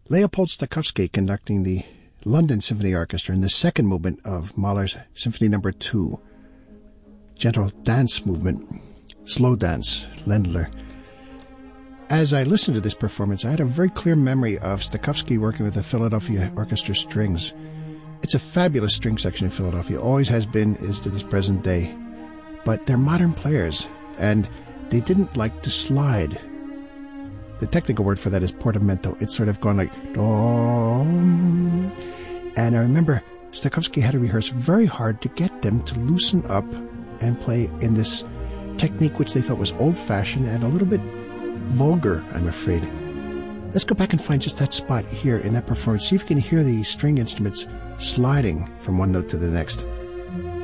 Leopold Stokowski conducting the London Symphony Orchestra in the second movement of Mahler's Symphony No. 2. Gentle dance movement, slow dance, Ländler. As I listened to this performance, I had a very clear memory of Stokowski working with the Philadelphia Orchestra Strings. It's a fabulous string section in Philadelphia, always has been, is to this present day. But they're modern players, and they didn't like to slide. The technical word for that is portamento. It's sort of gone like, and I remember Stokowski had to rehearse very hard to get them to loosen up and play in this technique which they thought was old-fashioned and a little bit vulgar, I'm afraid. Let's go back and find just that spot here in that performance. See if you can hear the string instruments sliding from one note to the next.